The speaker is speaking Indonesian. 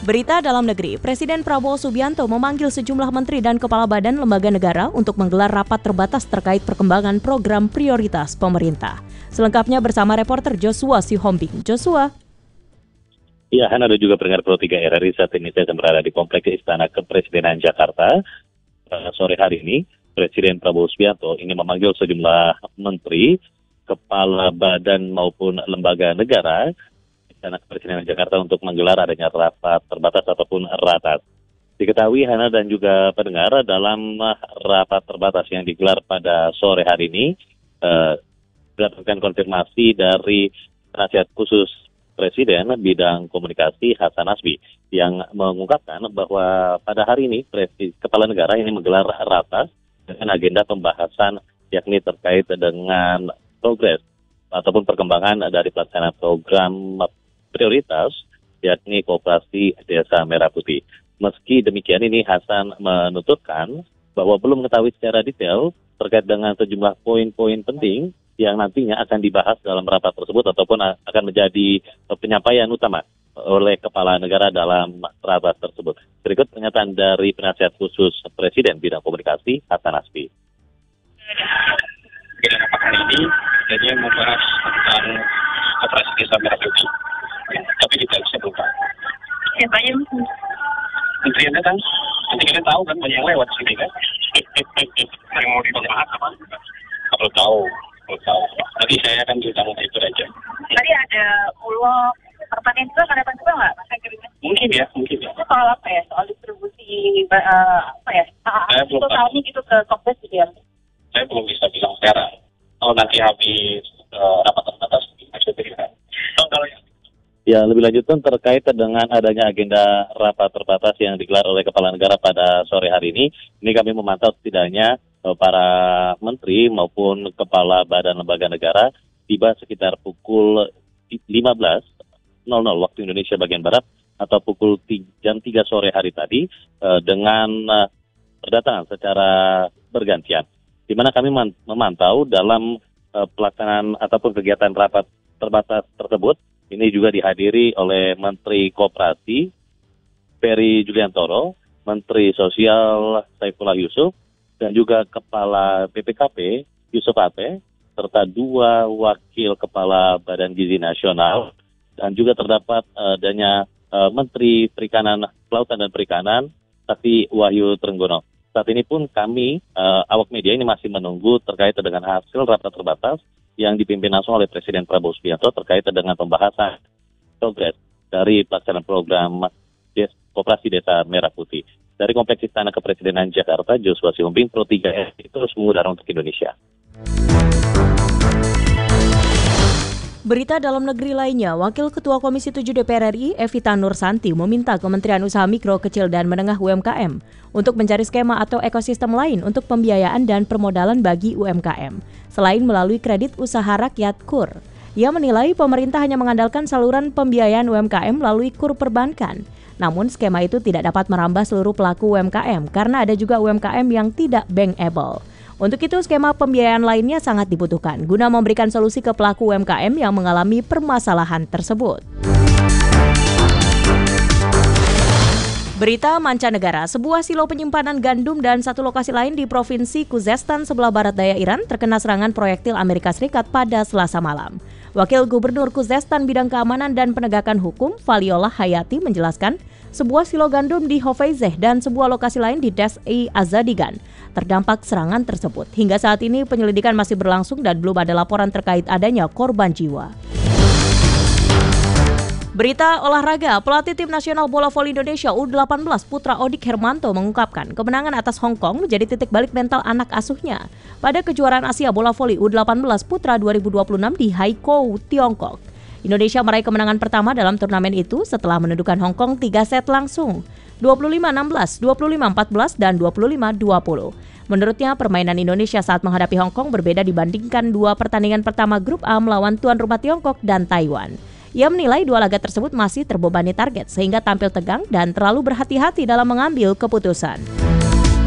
Berita dalam negeri, Presiden Prabowo Subianto memanggil sejumlah menteri dan kepala badan lembaga negara untuk menggelar rapat terbatas terkait perkembangan program prioritas pemerintah. Selengkapnya bersama reporter Joshua Sihombing. Joshua. Ya, Hana dan juga pendengar Pro 3 RRI, saat ini saya berada di Kompleks Istana Kepresidenan Jakarta. Sore hari ini, Presiden Prabowo Subianto ini memanggil sejumlah menteri, kepala badan maupun lembaga negara Istana Kepresidenan Jakarta untuk menggelar adanya rapat terbatas ataupun ratas. Diketahui Hana dan juga pendengar, dalam rapat terbatas yang digelar pada sore hari ini, berdasarkan konfirmasi dari penasihat khusus Presiden bidang komunikasi Hasan Nasbi yang mengungkapkan bahwa pada hari ini Kepala Negara ini menggelar ratas dengan agenda pembahasan yakni terkait dengan progres ataupun perkembangan dari pelaksanaan program prioritas yakni Koperasi Desa Merah Putih. Meski demikian ini Hasan menuturkan bahwa belum mengetahui secara detail terkait dengan sejumlah poin-poin penting yang nantinya akan dibahas dalam rapat tersebut ataupun akan menjadi penyampaian utama oleh Kepala Negara dalam rapat tersebut. Berikut pernyataan dari penasihat khusus Presiden bidang komunikasi Hasan Nasbi. Pada rapat hari ini, jadi membahas tentang Koperasi Desa Merah Putih. Tapi kita bisa buka. Siapa yang Menteri Anda kan? Nanti kalian tahu kan banyak yang lewat sini kan? Yang mau dibahas apa? Kalau tahu. Tadi saya akan cerita itu aja. Tadi ada pulau pertanian juga, ada apa juga nggak, Mas Agrinya? Mungkin ya. Itu soal apa ya? Soal distribusi apa ya? Itu tahunnya gitu ke Kopdes gitu ya? Saya belum bisa bilang sekarang. Kalau nanti habis rapat terbatas, bisa berikan. Ya, lebih lanjutkan terkait dengan adanya agenda rapat terbatas yang digelar oleh Kepala Negara pada sore hari ini kami memantau setidaknya para menteri maupun kepala badan lembaga negara tiba sekitar pukul 15.00 waktu Indonesia bagian Barat atau pukul jam 3 sore hari tadi dengan berdatangan secara bergantian. Di mana kami memantau dalam pelaksanaan ataupun kegiatan rapat terbatas tersebut. Ini juga dihadiri oleh Menteri Koperasi Ferry Juliantoro, Menteri Sosial Saifullah Yusuf, dan juga Kepala BPKP Yusuf Ate, serta 2 wakil Kepala Badan Gizi Nasional, dan juga terdapat adanya Menteri Perikanan, Kelautan dan Perikanan, Sakti Wahyu Trenggono. Saat ini pun kami, awak media ini masih menunggu terkait dengan hasil rapat terbatas yang dipimpin langsung oleh Presiden Prabowo Subianto terkait dengan pembahasan progres dari pelaksanaan program Koperasi Desa Merah Putih. Dari Kompleks Istana Kepresidenan Jakarta, Joshua Sihombing, Pro 3 RRI, terus mengudara untuk Indonesia. Berita dalam negeri lainnya, Wakil Ketua Komisi 7 DPR RI, Evita Nursanti, meminta Kementerian Usaha Mikro, Kecil, dan Menengah UMKM untuk mencari skema atau ekosistem lain untuk pembiayaan dan permodalan bagi UMKM, selain melalui kredit usaha rakyat KUR. Ia menilai pemerintah hanya mengandalkan saluran pembiayaan UMKM melalui KUR perbankan. Namun skema itu tidak dapat merambah seluruh pelaku UMKM karena ada juga UMKM yang tidak bankable. Untuk itu, skema pembiayaan lainnya sangat dibutuhkan guna memberikan solusi ke pelaku UMKM yang mengalami permasalahan tersebut. Berita mancanegara, sebuah silo penyimpanan gandum dan satu lokasi lain di Provinsi Khuzestan sebelah barat daya Iran terkena serangan proyektil Amerika Serikat pada Selasa malam. Wakil Gubernur Khuzestan bidang keamanan dan penegakan hukum, Valiola Hayati, menjelaskan sebuah silo gandum di Hofeizeh dan sebuah lokasi lain di Des-i Azadigan terdampak serangan tersebut. Hingga saat ini penyelidikan masih berlangsung dan belum ada laporan terkait adanya korban jiwa. Berita olahraga, pelatih Tim Nasional Bola Voli Indonesia U18 Putra Odik Hermanto mengungkapkan kemenangan atas Hong Kong menjadi titik balik mental anak asuhnya pada kejuaraan Asia Bola Voli U18 Putra 2026 di Haikou, Tiongkok. Indonesia meraih kemenangan pertama dalam turnamen itu setelah menundukkan Hong Kong 3 set langsung, 25-16, 25-14, dan 25-20. Menurutnya, permainan Indonesia saat menghadapi Hong Kong berbeda dibandingkan 2 pertandingan pertama grup A melawan tuan rumah Tiongkok dan Taiwan. Ia menilai 2 laga tersebut masih terbebani target sehingga tampil tegang dan terlalu berhati-hati dalam mengambil keputusan.